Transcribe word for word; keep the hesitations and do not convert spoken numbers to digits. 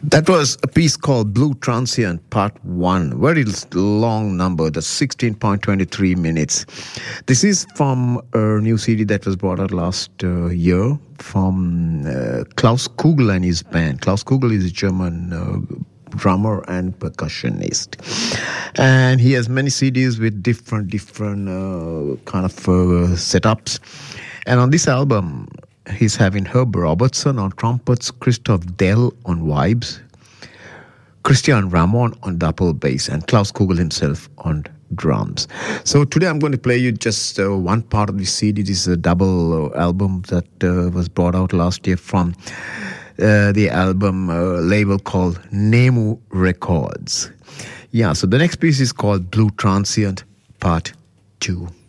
That was a piece called Blue Transient Part one. Very long number, that's sixteen point two three minutes. This is from a new C D that was brought out last uh, year from uh, Klaus Kugel and his band. Klaus Kugel is a German uh, drummer and percussionist. And he has many C Ds with different, different uh, kind of uh, setups. And on this album, he's having Herb Robertson on trumpets, Christoph Dell on vibes, Christian Ramon on double bass, and Klaus Kugel himself on drums. So today I'm going to play you just uh, one part of the C D. This is a double uh, album that uh, was brought out last year from uh, the album uh, label called Nemu Records. Yeah, so the next piece is called Blue Transient Part two.